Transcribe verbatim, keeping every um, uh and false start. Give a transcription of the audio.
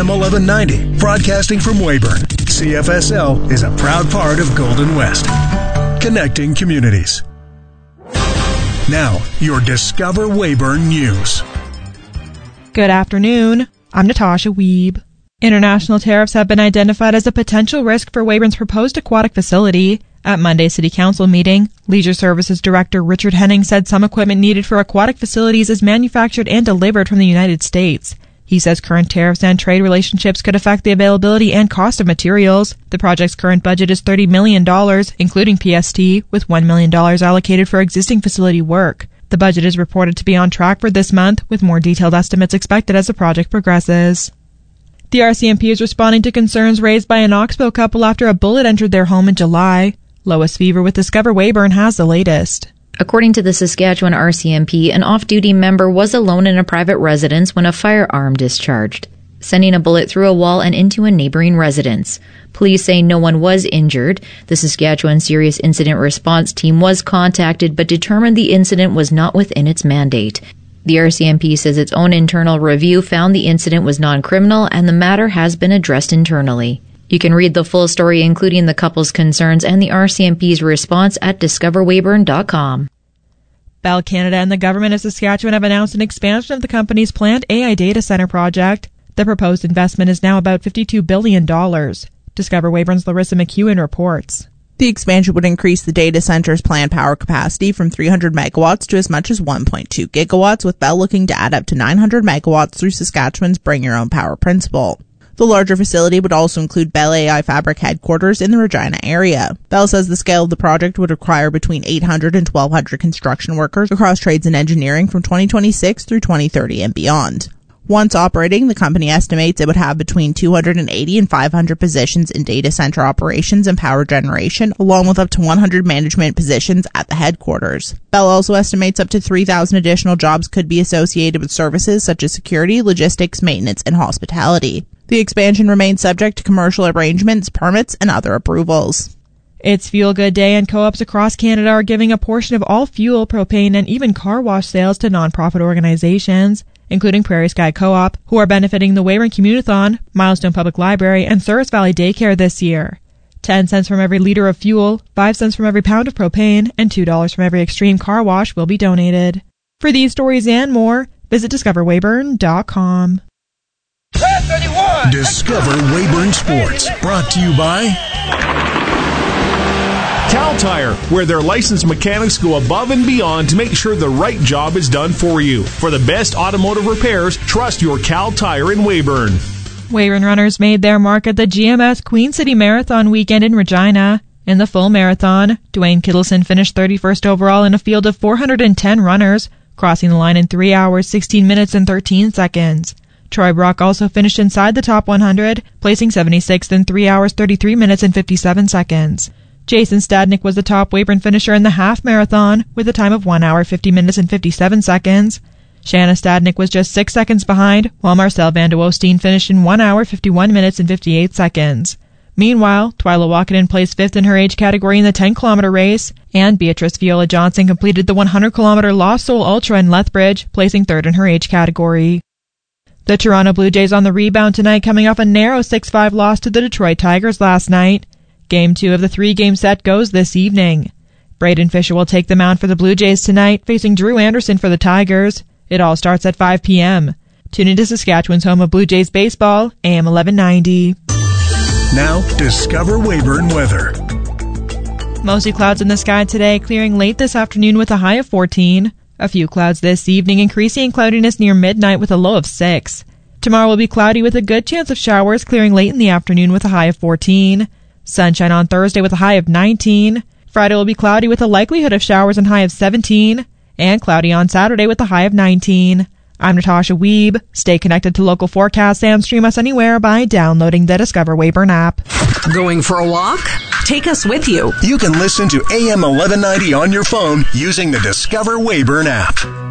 M eleven ninety, broadcasting from Weyburn. C F S L is a proud part of Golden West, connecting communities. Now, your Discover Weyburn News. Good afternoon. I'm Natasha Wiebe. International tariffs have been identified as a potential risk for Weyburn's proposed aquatic facility. At Monday's City Council meeting, Leisure Services Director Richard Henning said some equipment needed for aquatic facilities is manufactured and delivered from the United States. He says current tariffs and trade relationships could affect the availability and cost of materials. The project's current budget is thirty million dollars, including P S T, with one million dollars allocated for existing facility work. The budget is reported to be on track for this month, with more detailed estimates expected as the project progresses. The R C M P is responding to concerns raised by a Knoxville couple after a bullet entered their home in July. Lois Fever with Discover Weyburn has the latest. According to the Saskatchewan R C M P, an off-duty member was alone in a private residence when a firearm discharged, sending a bullet through a wall and into a neighboring residence. Police say no one was injured. The Saskatchewan Serious Incident Response Team was contacted but determined the incident was not within its mandate. The R C M P says its own internal review found the incident was non-criminal and the matter has been addressed internally. You can read the full story, including the couple's concerns and the R C M P's response, at discover weyburn dot com. Bell Canada and the government of Saskatchewan have announced an expansion of the company's planned A I data center project. The proposed investment is now about fifty-two billion dollars. Discover Weyburn's Larissa McEwen reports. The expansion would increase the data center's planned power capacity from three hundred megawatts to as much as one point two gigawatts, with Bell looking to add up to nine hundred megawatts through Saskatchewan's Bring Your Own Power principle. The larger facility would also include Bell A I Fabric headquarters in the Regina area. Bell says the scale of the project would require between eight hundred and twelve hundred construction workers across trades and engineering from twenty twenty-six through twenty thirty and beyond. Once operating, the company estimates it would have between two hundred eighty and five hundred positions in data center operations and power generation, along with up to one hundred management positions at the headquarters. Bell also estimates up to three thousand additional jobs could be associated with services such as security, logistics, maintenance, and hospitality. The expansion remains subject to commercial arrangements, permits, and other approvals. It's Fuel Good Day, and co-ops across Canada are giving a portion of all fuel, propane, and even car wash sales to nonprofit organizations, including Prairie Sky Co-op, who are benefiting the Weyburn Community-thon, Milestone Public Library, and Souris Valley Daycare this year. ten cents from every liter of fuel, five cents from every pound of propane, and two dollars from every extreme car wash will be donated. For these stories and more, visit discover weyburn dot com. Discover Weyburn Sports, brought to you by Cal Tire, where their licensed mechanics go above and beyond to make sure the right job is done for you. For the best automotive repairs, trust your Cal Tire in Weyburn. Weyburn runners made their mark at the G M S Queen City Marathon weekend in Regina. In the full marathon, Dwayne Kittleson finished thirty-first overall in a field of four hundred ten runners, crossing the line in three hours, sixteen minutes, and thirteen seconds. Troy Brock also finished inside the top one hundred, placing seventy-sixth in three hours, thirty-three minutes, and fifty-seven seconds. Jason Stadnick was the top Weyburn finisher in the half marathon, with a time of one hour, fifty minutes, and fifty-seven seconds. Shanna Stadnick was just six seconds behind, while Marcel van de Woesteen finished in one hour, fifty-one minutes, and fifty-eight seconds. Meanwhile, Twyla Walkinen placed fifth in her age category in the ten kilometer race, and Beatrice Viola Johnson completed the one hundred kilometer Lost Soul Ultra in Lethbridge, placing third in her age category. The Toronto Blue Jays on the rebound tonight, coming off a narrow six five loss to the Detroit Tigers last night. Game two of the three-game set goes this evening. Braden Fisher will take the mound for the Blue Jays tonight, facing Drew Anderson for the Tigers. It all starts at five p.m. Tune into Saskatchewan's home of Blue Jays baseball, A M eleven ninety. Now, Discover Weyburn weather. Mostly clouds in the sky today, clearing late this afternoon with a high of fourteen. A few clouds this evening, increasing in cloudiness near midnight with a low of six. Tomorrow will be cloudy with a good chance of showers, clearing late in the afternoon with a high of fourteen. Sunshine on Thursday with a high of nineteen. Friday will be cloudy with a likelihood of showers and high of seventeen. And cloudy on Saturday with a high of nineteen. I'm Natasha Wiebe. Stay connected to local forecasts and stream us anywhere by downloading the Discover Weyburn app. Going for a walk? Take us with you. You can listen to A M eleven ninety on your phone using the Discover Weyburn app.